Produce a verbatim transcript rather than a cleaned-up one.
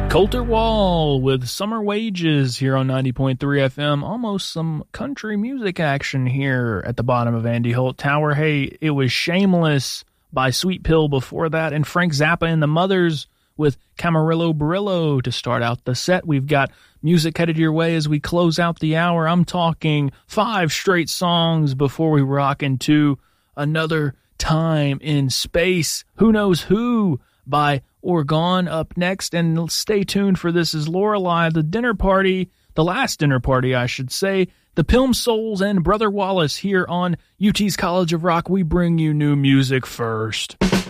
Coulter Wall with Summer Wages here on ninety point three F M. Almost some country music action here at the bottom of Andy Holt Tower. Hey, it was Shameless by Sweet Pill before that, and Frank Zappa and the Mothers with Camarillo Barillo to start out the set. We've got music headed your way as we close out the hour. I'm talking five straight songs before we rock into Another Time in Space. Who Knows Who by Orgone up next, and stay tuned for This Is Lorelei, the dinner party, the last dinner party, I should say, the Pilm Souls and Brother Wallace here on U T's College of Rock. We bring you new music first.